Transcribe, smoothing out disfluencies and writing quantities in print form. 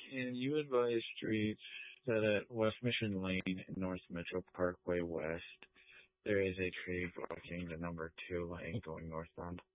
Can you advise streets that at West Mission Lane and North Metro Parkway West, there is a tree blocking the number 2 lane going northbound?